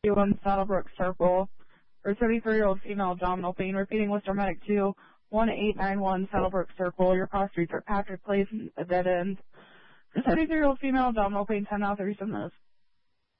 1 Saddlebrook Circle. For 33-year-old female abdominal pain, repeating Worcester Medic 2, 1891 Saddlebrook Circle. Your cross streets are Patrick Place, a dead end. For 33-year-old female abdominal pain, 10 now 37 minutes.